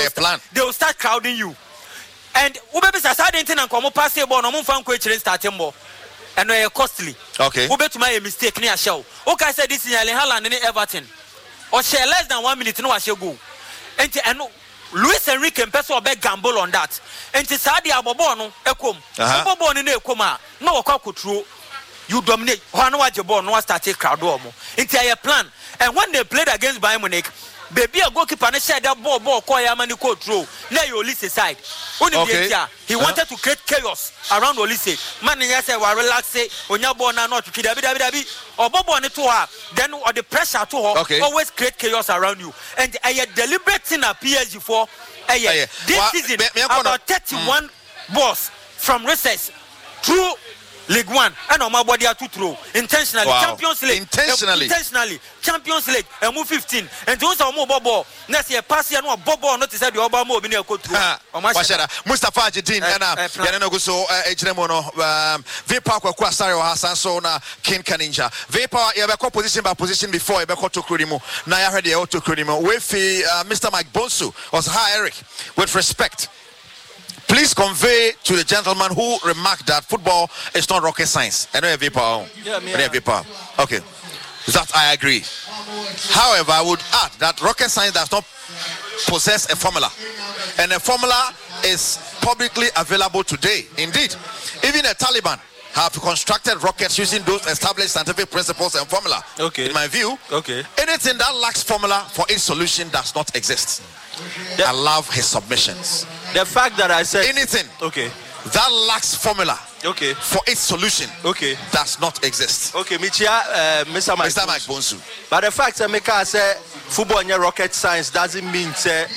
they will start crowding you. And Ube is a side thing and come pass a ball, no more fan coach starting more. And they are costly. Okay. Ube to my mistake near show. Okay, I said this in Haaland and Everton. Or share less than 1 minute, no, I shall go. And Luis Enrique and Peso beg gamble on that. And to Sadi Abobono, Ekom, Abobono in Ekoma, no true. You dominate. One watch your ball, no start take crowd warmo. Into plan. And when they played against Bayern Munich, baby a goalkeeper and said that ball call Yamani code through. Now you Olise side. Okay. He wanted to create chaos around Olise. Man said well relax when you born not to or Bobo on it to her, then or the pressure to her always create chaos around you. And I deliberate thing at PSG for this season about 31 balls from recess through League One and on my body are to throw intentionally. Champions League intentionally Champions League and move 15 and those are more ball next year pass no bobo not said the Obama been a coach Mustafa Jadin and Yanaguso Ejremono Vipa Kwasari or Hassan Sona King Kaninja Vipa Yabako position by position before Yabako to Kurimo Naya heard the auto Kurimo with Mr. Mike Bonsu was hi Eric with respect. Please convey to the gentleman who remarked that football is not rocket science. I know Vipa. Okay. That I agree. However, I would add that rocket science does not possess a formula. And a formula is publicly available today. Indeed, even the Taliban have constructed rockets using those established scientific principles and formula. Okay. In my view, anything that lacks formula for its solution does not exist. I love his submissions. The fact that I said anything that lacks formula for its solution does not exist. Okay, Mr. Mike Bonsu. But the fact that Meka said football and rocket science doesn't mean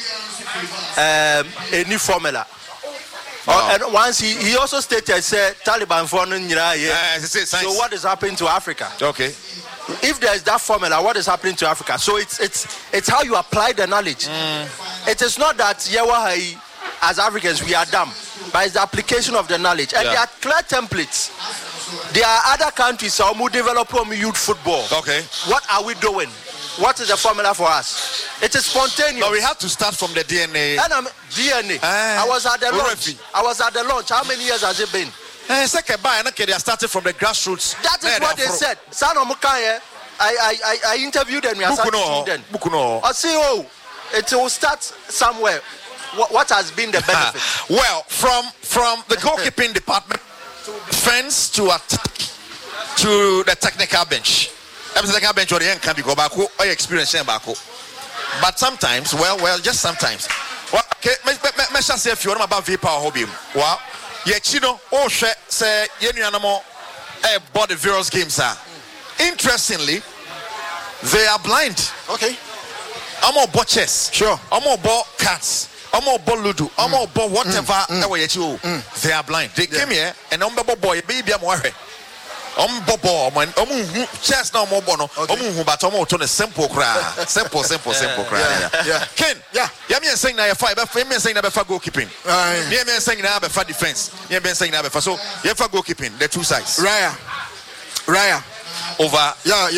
any formula. And once he also stated said Taliban for so what is happening to Africa? Okay. If there is that formula, what is happening to Africa? So it's how you apply the knowledge. It is not that as Africans we are dumb, but it's the application of the knowledge. And there are clear templates. There are other countries who develop youth football. Okay. What are we doing? What is the formula for us? It is spontaneous. No, we have to start from the DNA. And DNA. I was at the launch. How many years has it been? They started from the grassroots. That is what they said. I interviewed them. I say, it will start somewhere. What has been the benefit? Well, from the goalkeeping department to defense to attack to the technical bench. Technical bench or the end can be go back. I experience back. But sometimes, just sometimes. Well, okay, me say if you want about Vipa or hobby. Well, Chino, say animal body various games are. Interestingly, they are blind. Okay. I'm more ball chess. Sure. I'm more ball cats. I'm more ball ludo. I'm more ball whatever. They are blind. They came here and I'm boy baby I'm worried. Bobo man chess now more bono but simple Ken me saying now me saying now goalkeeping me saying now defense me saying now so you for goalkeeping the two sides Raya over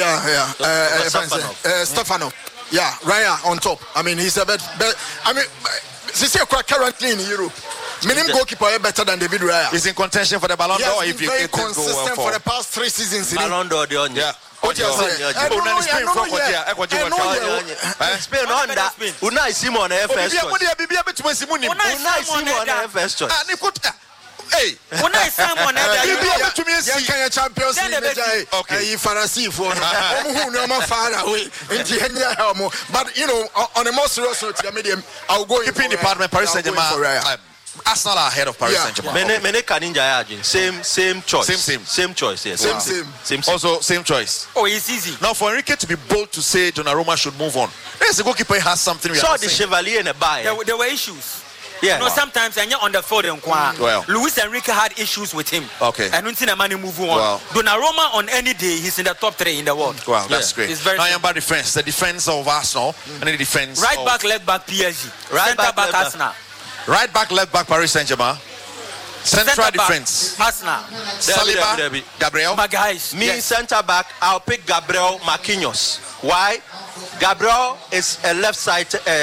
Stefano Raya on top. I mean he's a bit I mean this is currently in Europe. Minimum goalkeeper is better than David Raya. He's in contention for the Ballon d'Or. He's been very consistent for the past 3 seasons. Ballon d'Or, yeah. Spain on that. Unai Simon first choice. Hey, Unai Simon champions league. Okay, Pharisee for far away. But you know, on a more serious note, I'll go in department Paris Saint-Germain. Arsenal are ahead of Paris Saint-Germain. Mene Kaninja same choice. Same choice. Yes. Same. Also same choice. Oh, it's easy. Now for Enrique to be bold to say Donnarumma should move on. There's a goalkeeper has something. So the Chevalier in a buy. There were issues. Yeah. No, sometimes and you're on the field and Luis Enrique had issues with him. Okay. And until the money move on. Wow. Donnarumma on any day he's in the top 3 in the world. Wow, that's great. It's very now about defense. The defense of Arsenal and the defense. Right back, left back PSG. Right back Arsenal. Right back, left back Paris Saint-Germain. Central defense. Arsenal. Saliba, Gabriel. Magalhaes. Me centre back, I'll pick Gabriel Marquinhos. Why? Gabriel is a left side